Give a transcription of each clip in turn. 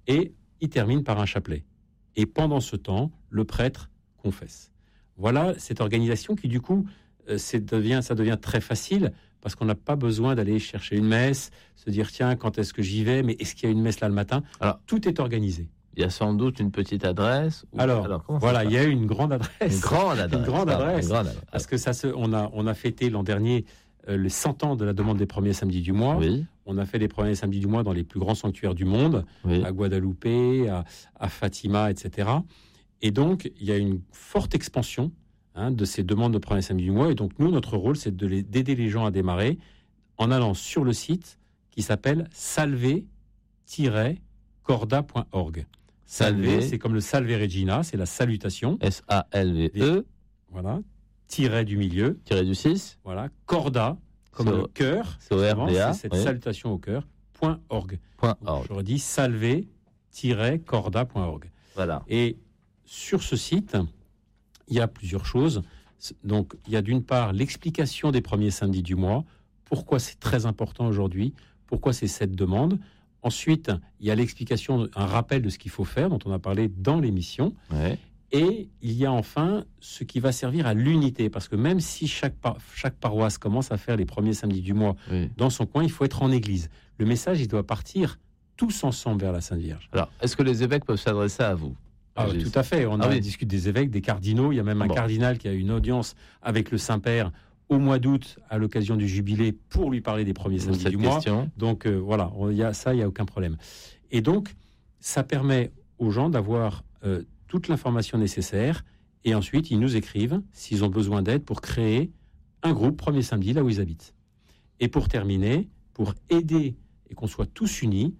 et il termine par un chapelet. Et pendant ce temps, le prêtre confesse. Voilà cette organisation qui, du coup, ça devient très facile parce qu'on n'a pas besoin d'aller chercher une messe, se dire tiens, quand est-ce que j'y vais, mais est-ce qu'il y a une messe là le matin? Alors, tout est organisé. Il y a sans doute une petite adresse. Alors voilà, il y a une grande adresse. Une grande adresse. Parce que on a fêté l'an dernier les 100 ans de la demande des premiers samedis du mois. Oui. On a fait les premiers samedis du mois dans les plus grands sanctuaires du monde, oui. à Guadalupe, à Fatima, etc. Et donc, il y a une forte expansion de ces demandes de premiers samedis du mois. Et donc, nous, notre rôle, c'est d'aider les gens à démarrer en allant sur le site qui s'appelle salve-corda.org. Salve, c'est comme le Salve Regina, c'est la salutation. S-A-L-V-E. Voilà. Tiret du milieu. Tiret du 6. Voilà. Corda, comme le cœur. C-O-R-D-A. C'est cette salutation au cœur. .org. .org. Je redis salve-corda.org. Voilà. Et sur ce site, il y a plusieurs choses. Donc, il y a d'une part l'explication des premiers samedis du mois. Pourquoi c'est très important aujourd'hui. Pourquoi c'est cette demande. Ensuite, il y a l'explication, un rappel de ce qu'il faut faire, dont on a parlé dans l'émission. Ouais. Et il y a enfin ce qui va servir à l'unité, parce que même si chaque paroisse commence à faire les premiers samedis du mois dans son coin, il faut être en église. Le message, il doit partir tous ensemble vers la Sainte Vierge. Alors, est-ce que les évêques peuvent s'adresser à vous ? Tout à fait. On discute des évêques, des cardinaux. Il y a même un cardinal qui a une audience avec le Saint-Père au mois d'août, à l'occasion du jubilé, pour lui parler des premiers samedis du mois. Donc voilà, il n'y a aucun problème. Et donc, ça permet aux gens d'avoir toute l'information nécessaire, et ensuite, ils nous écrivent s'ils ont besoin d'aide pour créer un groupe premier samedi là où ils habitent. Et pour terminer, pour aider et qu'on soit tous unis,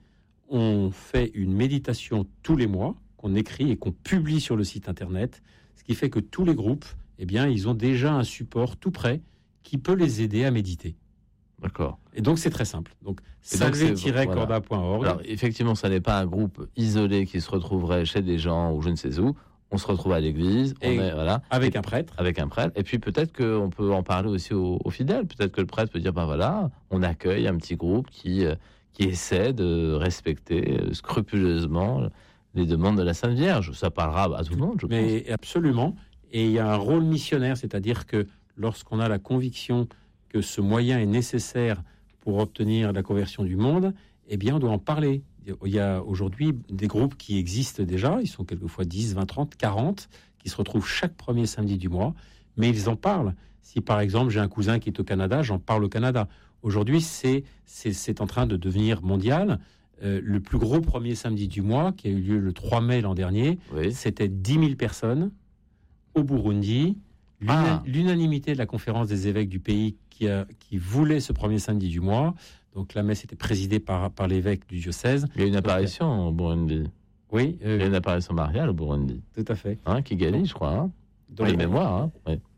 on fait une méditation tous les mois, qu'on écrit et qu'on publie sur le site internet, ce qui fait que tous les groupes, ils ont déjà un support tout prêt qui peut les aider à méditer. D'accord. Et donc, c'est très simple. Donc, salve-corda.org. Alors, effectivement, ça n'est pas un groupe isolé qui se retrouverait chez des gens ou je ne sais où. On se retrouve à l'église, avec un prêtre. Et puis, peut-être qu'on peut en parler aussi aux fidèles. Peut-être que le prêtre peut dire, on accueille un petit groupe qui essaie de respecter scrupuleusement les demandes de la Sainte Vierge. Ça parlera à tout le monde, je pense. Mais absolument. Et il y a un rôle missionnaire, c'est-à-dire que lorsqu'on a la conviction que ce moyen est nécessaire pour obtenir la conversion du monde, on doit en parler. Il y a aujourd'hui des groupes qui existent déjà, ils sont quelquefois 10, 20, 30, 40, qui se retrouvent chaque premier samedi du mois, mais ils en parlent. Si par exemple j'ai un cousin qui est au Canada, j'en parle au Canada. Aujourd'hui, c'est en train de devenir mondial. Le plus gros premier samedi du mois, qui a eu lieu le 3 mai l'an dernier, c'était 10 000 personnes au Burundi. L'unanimité de la conférence des évêques du pays qui voulait ce premier samedi du mois. Donc la messe était présidée par l'évêque du diocèse. Il y a une apparition au Burundi. Oui. Il y a une apparition mariale au Burundi. Tout à fait. Kigali, je crois. Dans les mémoires.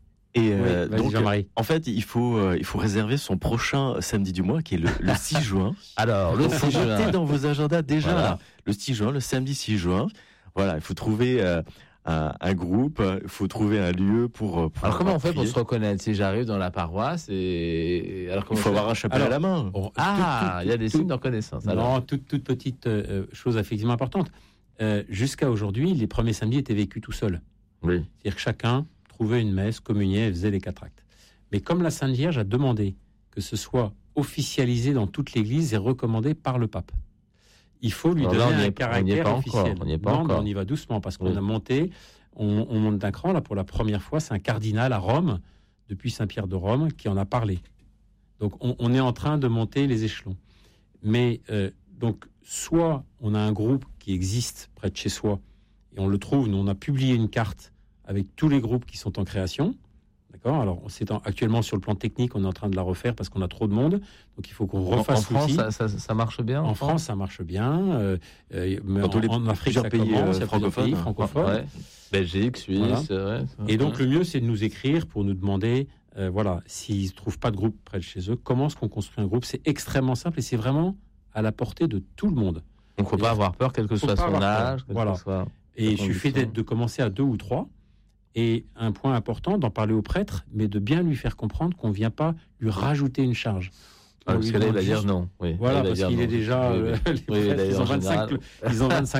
Et donc, en fait, il faut réserver son prochain samedi du mois, qui est le 6 juin. Alors, le 6 juin. Notez dans vos agendas déjà, là, le 6 juin, le samedi 6 juin. Voilà, il faut trouver un groupe, il faut trouver un lieu pour alors, comment on fait pour se reconnaître? Si j'arrive dans la paroisse alors il faut avoir un chapelet à la main. Il y a des signes de reconnaissance. Non, toute petite chose effectivement importante. Jusqu'à aujourd'hui, les premiers samedis étaient vécus tout seuls. Oui. C'est-à-dire que chacun trouvait une messe, communiait et faisait les 4 actes. Mais comme la Sainte Vierge a demandé que ce soit officialisé dans toute l'Église et recommandé par le pape, il faut lui donner un caractère officiel. On y va doucement parce qu'on a monté, on monte d'un cran. Là, pour la première fois, c'est un cardinal à Rome, depuis Saint-Pierre de Rome, qui en a parlé. Donc, on est en train de monter les échelons. Mais donc, soit on a un groupe qui existe près de chez soi et on le trouve. Nous, on a publié une carte avec tous les groupes qui sont en création. D'accord. Alors, actuellement sur le plan technique, on est en train de la refaire parce qu'on a trop de monde. Donc, il faut qu'on refasse l'outil. En France, ça marche bien. En France, ça marche bien. Dans tous les en Afrique, plusieurs pays francophones. Ouais. Belgique, Suisse. Voilà. Et donc, le mieux, c'est de nous écrire pour nous demander, s'ils ne trouvent pas de groupe près de chez eux, comment est-ce qu'on construit un groupe. C'est extrêmement simple et c'est vraiment à la portée de tout le monde. Donc, il ne faut pas avoir peur, quel que soit son âge. Et il suffit de commencer à 2 ou 3. Et un point important, d'en parler au prêtre, mais de bien lui faire comprendre qu'on ne vient pas lui rajouter une charge. Parce que là, il va dire non. Voilà, parce qu'il est déjà... Les prêtres, ils ont 25